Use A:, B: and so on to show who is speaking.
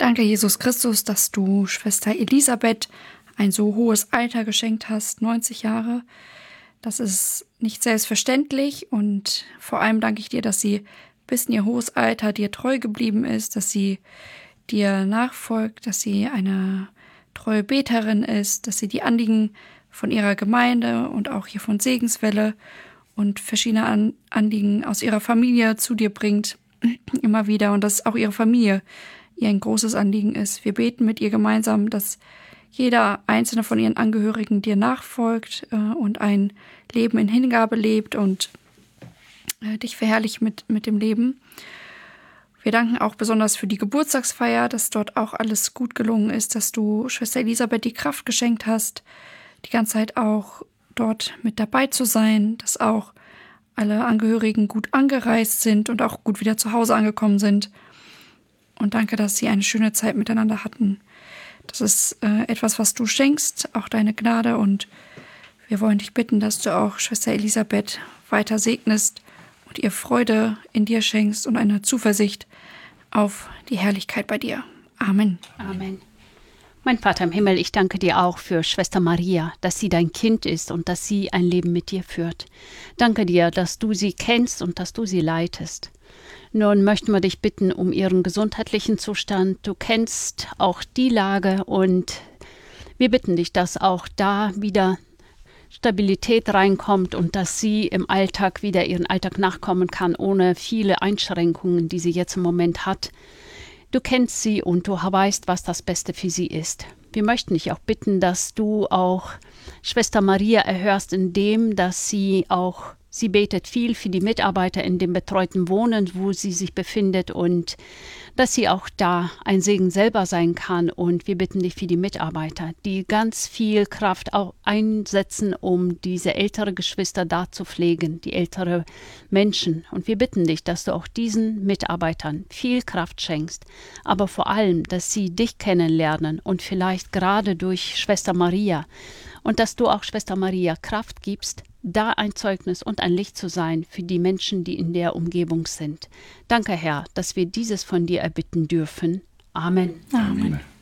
A: Danke, Jesus Christus, dass du Schwester Elisabeth ein so hohes Alter geschenkt hast, 90 Jahre. Das ist nicht selbstverständlich und vor allem danke ich dir, dass sie bis in ihr hohes Alter dir treu geblieben ist, dass sie dir nachfolgt, dass sie eine treue Beterin ist, dass sie die Anliegen von ihrer Gemeinde und auch hier von Segenswelle und verschiedene Anliegen aus ihrer Familie zu dir bringt, immer wieder, und dass auch ihre Familie ihr ein großes Anliegen ist. Wir beten mit ihr gemeinsam, dass jeder einzelne von ihren Angehörigen dir nachfolgt und ein Leben in Hingabe lebt und dich verherrlicht mit dem Leben. Wir danken auch besonders für die Geburtstagsfeier, dass dort auch alles gut gelungen ist, dass du Schwester Elisabeth die Kraft geschenkt hast, die ganze Zeit auch dort mit dabei zu sein, dass auch alle Angehörigen gut angereist sind und auch gut wieder zu Hause angekommen sind. Und danke, dass sie eine schöne Zeit miteinander hatten. Das ist etwas, was du schenkst, auch deine Gnade. Und wir wollen dich bitten, dass du auch Schwester Elisabeth weiter segnest und ihr Freude in dir schenkst und eine Zuversicht auf die Herrlichkeit bei dir. Amen.
B: Amen. Mein Vater im Himmel, ich danke dir auch für Schwester Maria, dass sie dein Kind ist und dass sie ein Leben mit dir führt. Danke dir, dass du sie kennst und dass du sie leitest. Nun möchten wir dich bitten um ihren gesundheitlichen Zustand. Du kennst auch die Lage und wir bitten dich, dass auch da wieder Stabilität reinkommt und dass sie im Alltag wieder ihren Alltag nachkommen kann, ohne viele Einschränkungen, die sie jetzt im Moment hat. Du kennst sie und du weißt, was das Beste für sie ist. Wir möchten dich auch bitten, dass du auch Schwester Maria erhörst, indem, dass sie betet viel für die Mitarbeiter in dem betreuten Wohnen, wo sie sich befindet und dass sie auch da ein Segen selber sein kann. Und wir bitten dich für die Mitarbeiter, die ganz viel Kraft auch einsetzen, um diese ältere Geschwister da zu pflegen, die ältere Menschen. Und wir bitten dich, dass du auch diesen Mitarbeitern viel Kraft schenkst, aber vor allem, dass sie dich kennenlernen und vielleicht gerade durch Schwester Maria und dass du auch Schwester Maria Kraft gibst, da ein Zeugnis und ein Licht zu sein für die Menschen, die in der Umgebung sind. Danke, Herr, dass wir dieses von dir erbitten dürfen. Amen.
A: Amen.